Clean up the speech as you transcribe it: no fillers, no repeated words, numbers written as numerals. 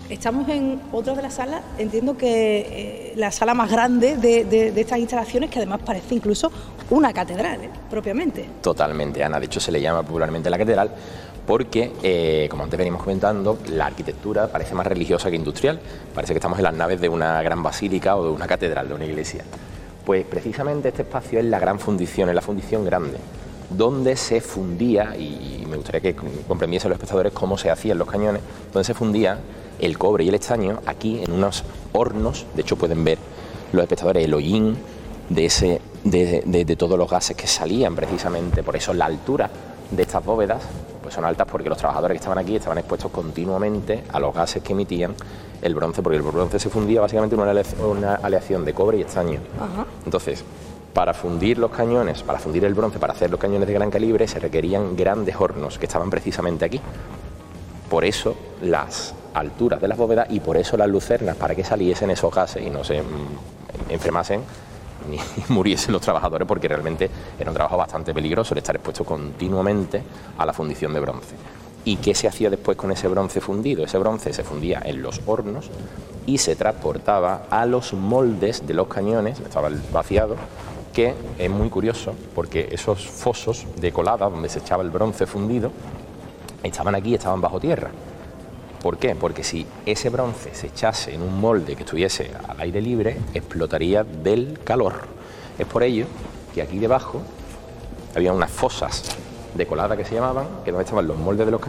Estamos en otra de las salas, entiendo que la sala más grande de estas instalaciones, que además parece incluso una catedral, propiamente. Totalmente, Ana. De hecho, se le llama popularmente la catedral porque, como antes venimos comentando, la arquitectura parece más religiosa que industrial. Parece que estamos en las naves de una gran basílica o de una catedral, de una iglesia. Pues precisamente este espacio es la gran fundición, es la fundición grande, donde se fundía, y me gustaría que comprendiesen los espectadores cómo se hacían los cañones, donde se fundía el cobre y el estaño aquí en unos hornos. De hecho, pueden ver los espectadores el hollín de todos los gases que salían precisamente. Por eso la altura de estas bóvedas pues son altas, porque los trabajadores que estaban aquí estaban expuestos continuamente a los gases que emitían el bronce, porque el bronce se fundía básicamente en una aleación de cobre y estaño. Ajá. Entonces, para fundir los cañones, para fundir el bronce, para hacer los cañones de gran calibre, se requerían grandes hornos que estaban precisamente aquí. Por eso las alturas de las bóvedas y por eso las lucernas, para que saliesen esos gases y no se enfermasen ni muriesen los trabajadores, porque realmente era un trabajo bastante peligroso el estar expuesto continuamente a la fundición de bronce. ¿Y qué se hacía después con ese bronce fundido? Ese bronce se fundía en los hornos y se transportaba a los moldes de los cañones, estaba el vaciado, que es muy curioso porque esos fosos de colada donde se echaba el bronce fundido estaban aquí, estaban bajo tierra. ¿Por qué? Porque si ese bronce se echase en un molde que estuviese al aire libre, explotaría del calor. Es por ello que aquí debajo había unas fosas de colada que se llamaban, que donde estaban los moldes de los cañones.